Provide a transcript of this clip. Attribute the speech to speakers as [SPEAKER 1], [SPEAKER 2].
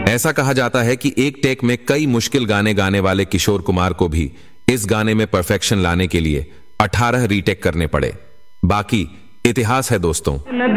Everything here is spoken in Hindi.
[SPEAKER 1] ऐसा कहा जाता है कि एक टेक में कई मुश्किल गाने गाने वाले किशोर कुमार को भी इस गाने में परफेक्शन लाने के लिए 18 रीटेक करने पड़े। बाकी इतिहास है दोस्तों।